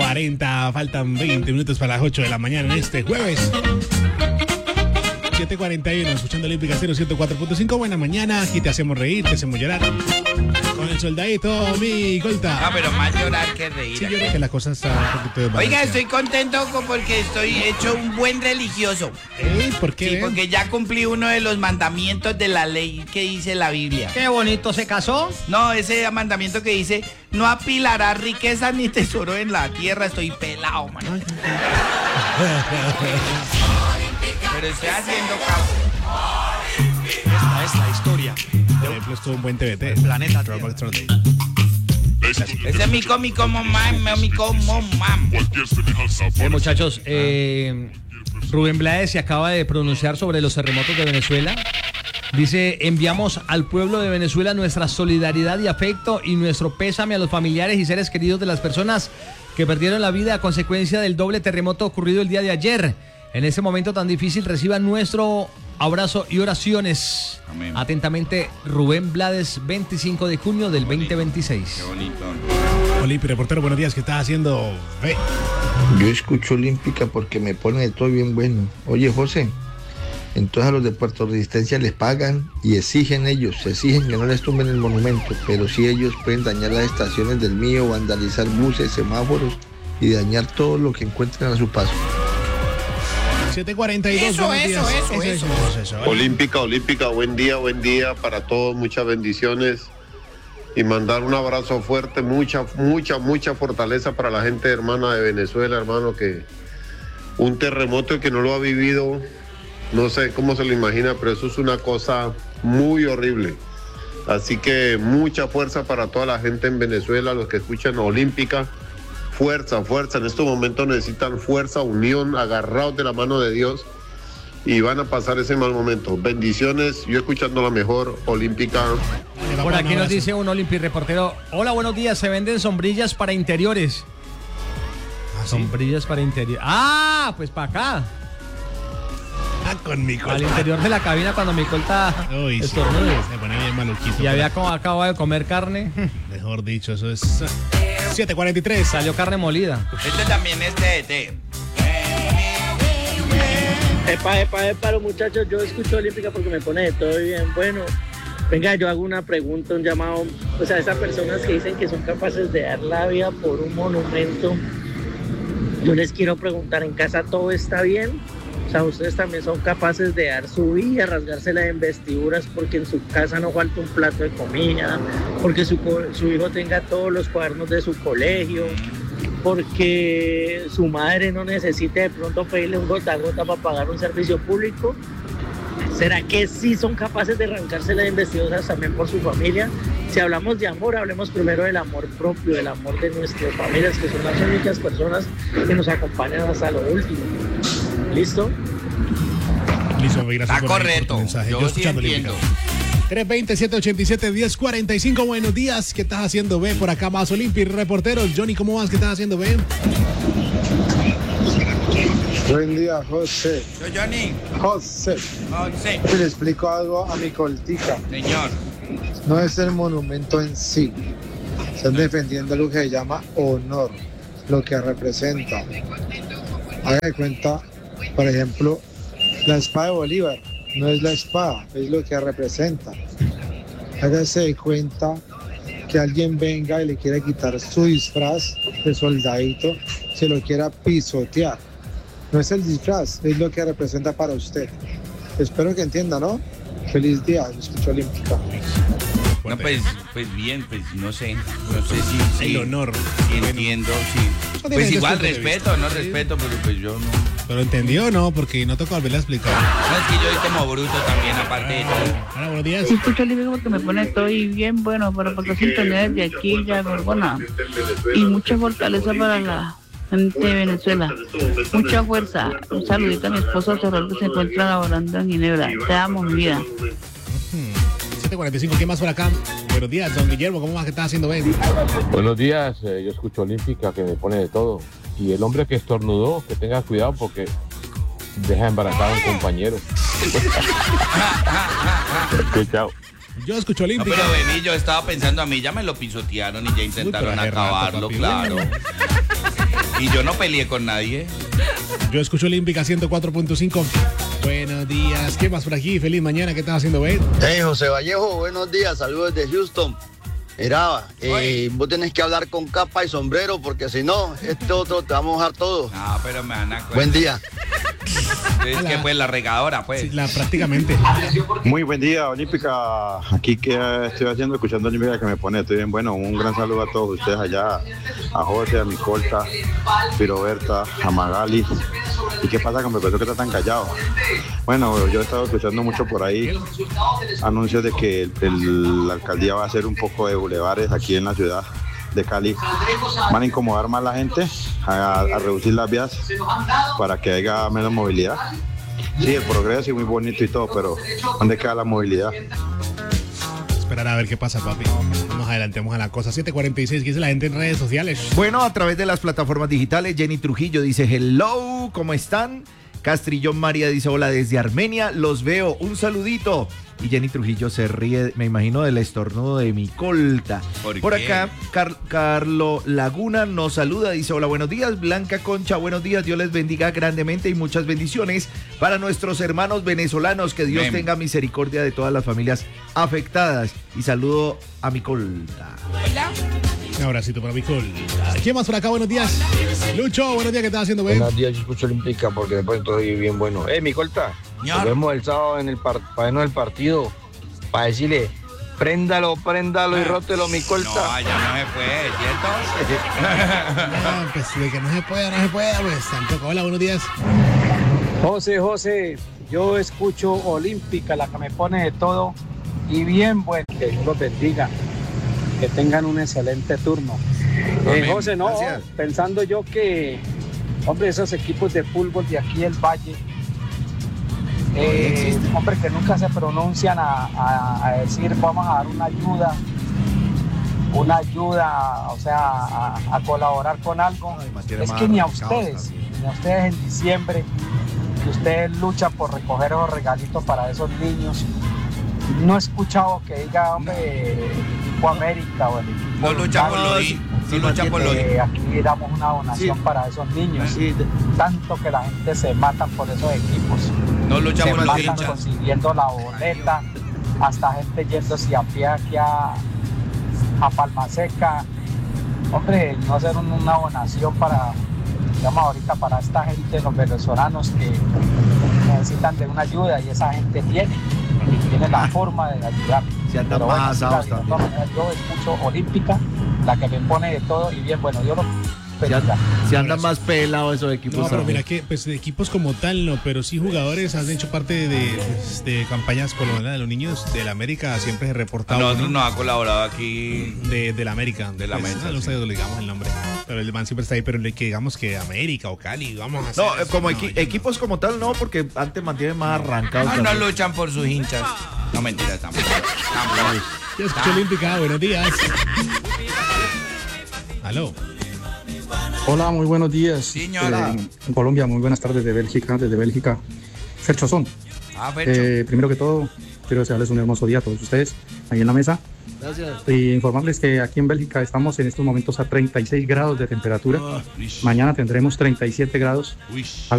7:40, faltan 20 minutos para las 8 de la mañana en este jueves. 7:41, escuchando Olímpica 104.5. Buena mañana, aquí te hacemos reír, te hacemos llorar. Con el soldadito, mi colta. No, pero más llorar que reír. Sí, yo creo que la cosa está un poquito desbalanceada. Oiga, estoy contento porque estoy hecho un buen religioso. ¿Por qué? Sí, porque ya cumplí uno de los mandamientos de la ley que dice la Biblia. Qué bonito, ¿se casó? No, ese mandamiento que dice, no apilarás riquezas ni tesoro en la tierra. Estoy pelado, man. Pero estoy haciendo caso. Esta es la historia. Por ejemplo, esto es un buen TBT. El planeta Throwback Thursday. Ese es mi cómico, mam. Muchachos, Rubén Blades se acaba de pronunciar sobre los terremotos de Venezuela. Dice, enviamos al pueblo de Venezuela nuestra solidaridad y afecto y nuestro pésame a los familiares y seres queridos de las personas que perdieron la vida a consecuencia del doble terremoto ocurrido el día de ayer. En ese momento tan difícil, reciban nuestro abrazo y oraciones. Amén. Atentamente, Rubén Blades, 25 de junio del 2026. Qué bonito. Olimpia, reportero, buenos días. ¿Qué estás haciendo? Ve. Yo escucho Olímpica porque me pone de todo bien bueno. Oye, José, entonces a los de Puerto Resistencia les pagan y exigen que no les tumben el monumento, pero sí ellos pueden dañar las estaciones del mío, vandalizar buses, semáforos y dañar todo lo que encuentren a su paso. 7:42. Eso. Olímpica, buen día para todos, muchas bendiciones y mandar un abrazo fuerte, mucha fortaleza para la gente hermana de Venezuela, hermano, que un terremoto que no lo ha vivido, no sé cómo se lo imagina, pero eso es una cosa muy horrible. Así que mucha fuerza para toda la gente en Venezuela, los que escuchan Olímpica. Fuerza, en estos momentos necesitan fuerza, unión, agarrados de la mano de Dios y van a pasar ese mal momento. Bendiciones, yo escuchando la mejor Olímpica. Por aquí nos dice un Olympi reportero, hola, buenos días, se venden sombrillas para interiores. ¿Ah, sí? Sombrillas para interiores. Ah, pues para acá. Con mi colta. Al interior de la cabina cuando mi colta Uy, sí, estornude. se pone bien maluquito. Y había acabado de comer carne. Mejor dicho, eso es 7:43. Salió carne molida. Este también es de Epa, los muchachos, yo escucho Olímpica porque me pone de todo bien. Bueno, venga, yo hago una pregunta, un llamado, a esas personas que dicen que son capaces de dar la vida por un monumento. Yo les quiero preguntar, ¿en casa todo está bien? O sea, ustedes también son capaces de dar su vida, rasgársela de vestiduras porque en su casa no falta un plato de comida, porque su hijo tenga todos los cuadernos de su colegio, porque su madre no necesite de pronto pedirle un gota a gota para pagar un servicio público. ¿Será que sí son capaces de arrancársela de vestiduras también por su familia? Si hablamos de amor, hablemos primero del amor propio, del amor de nuestras familias, que son las únicas personas que nos acompañan hasta lo último. ¿Listo? Listo, gracias. Está correcto. Yo sí entiendo. 320-787-1045. Buenos días. ¿Qué estás haciendo, ve? Por acá más Olympi, reporteros. Johnny, ¿cómo vas? ¿Qué estás haciendo, ve? Buen día, José. Yo, Johnny. José. Le explico algo a mi coltica. Señor. No es el monumento en sí. Están defendiendo lo que se llama honor, lo que representa. Haga de cuenta, por ejemplo, la espada de Bolívar. No es la espada, es lo que representa. Hágase de cuenta que alguien venga y le quiera quitar su disfraz de soldadito, se lo quiera pisotear. No es el disfraz, es lo que representa para usted. Espero que entienda, ¿no? Feliz día, lo escucho Olímpica. No, pues bien, pues no sé si el honor. Sí, entiendo, sí. Pues igual respeto, pero pues yo no. ¿Pero entendió no? Porque no toca volverle a explicar. No, es que yo soy como bruto también, aparte de todo. Hola, buenos días. Sí, escucho Olímpica porque me pone todo y bien bueno, pero porque sintonía desde aquí, ya Gorgona. Y mucha fortaleza para la gente de Venezuela. Mucha fuerza. Un saludito a mi esposo Terror que se encuentra laborando en Ginebra. Te amo, mi vida. 7:45, ¿qué más por acá? Buenos días, don Guillermo, ¿cómo vas? ¿Qué estás haciendo, Ben? Buenos días, yo escucho Olímpica que me pone de todo. Y el hombre que estornudó, que tenga cuidado porque deja embarazado a un compañero. Sí, chao. Yo escucho Olímpica. No, pero vení, yo estaba pensando, a mí ya me lo pisotearon y ya intentaron acabarlo, claro. Y yo no peleé con nadie. Yo escucho Olímpica 104.5. Buenos días. ¿Qué más por aquí? Feliz mañana. ¿Qué estás haciendo, Ben? Hey, José Vallejo, buenos días. Saludos desde Houston. Mira, vos tenés que hablar con capa y sombrero porque si no, este otro te va a mojar todo. No, pero me van a... Buen día. Es que pues la regadora, pues. Sí, prácticamente. Muy buen día, Olímpica. Aquí que estoy haciendo, escuchando Olímpica que me pone, estoy bien bueno. Un gran saludo a todos ustedes allá, a José, a Micolta, Piroberta, a Magali. ¿Y qué pasa con Pepe que está tan callado? Bueno, yo he estado escuchando mucho por ahí anuncios de que la alcaldía va a hacer un poco de bulevares aquí en la ciudad de Cali. Van a incomodar más a la gente, a reducir las vías para que haya menos movilidad. Sí, el progreso es muy bonito y todo, pero ¿dónde queda la movilidad? Esperar a ver qué pasa, papi. Nos adelantemos a la cosa. 7:46, ¿qué dice la gente en redes sociales? Bueno, a través de las plataformas digitales, Jenny Trujillo dice hello, ¿cómo están? Castrillón María dice hola desde Armenia, los veo, un saludito. Y Jenny Trujillo se ríe, me imagino, del estornudo de Micolta. Por acá, Carlo Laguna nos saluda, dice hola, buenos días, Blanca Concha, buenos días, Dios les bendiga grandemente y muchas bendiciones para nuestros hermanos venezolanos, que Dios tenga misericordia de todas las familias afectadas. Y saludo a Micolta. Hola. Un abracito para Micolta. ¿Quién más por acá? Buenos días. Lucho, buenos días, ¿qué estás haciendo, güey? Buenos días, yo escucho Olímpica porque después todo bien bueno. Micolta, nos vemos el sábado en el partido para decirle, préndalo y rótelo, Micolta. No, ya no se puede, ¿cierto? Pues de que no se puede, pues tampoco. Hola, buenos días. José, yo escucho Olímpica, la que me pone de todo y bien bueno. Que Dios los bendiga, que tengan un excelente turno. José, no, gracias. Pensando yo que, hombre, esos equipos de fútbol de aquí del Valle, hombre, que nunca se pronuncian a decir vamos a dar una ayuda, o sea, a colaborar con algo. Es que ni a ustedes en diciembre, que ustedes luchan por recoger esos regalitos para esos niños, no he escuchado que diga, hombre, el equipo América o el equipo... No lucha por lo aquí damos una donación para esos niños. Tanto que la gente se matan por esos equipos. No lucha por los hinchas. Consiguiendo la boleta, hasta gente yéndose a pie aquí a Palma Seca. Hombre, no hacer una donación para, digamos, ahorita para esta gente, los venezolanos que necesitan de una ayuda, y esa gente tiene la forma de ayudar. Pero bueno, yo escucho Olímpica, la que me pone de todo y bien bueno, yo lo... Si andan más pelados esos equipos. No, pero mira que pues de equipos como tal no, pero sí jugadores han hecho parte de campañas, por lo menos de los niños de la América, siempre se reportaba. Nosotros nos ha colaborado aquí de la América. De la América. No sé, le digamos el nombre. Pero el man siempre está ahí, pero que digamos que América o Cali, vamos a hacer. No, como equipos como tal no, porque antes mantienen más arrancados. No luchan por sus hinchas. No, mentira, tampoco. Yo escucho Olímpica, buenos días. Aló. Hola, muy buenos días. Señora. En Colombia, muy buenas tardes desde Bélgica. Fercho Son. Fercho. Primero que todo, quiero desearles un hermoso día a todos ustedes ahí en la mesa. Gracias. Y informarles que aquí en Bélgica estamos en estos momentos a 36 grados de temperatura. Mañana tendremos 37 grados.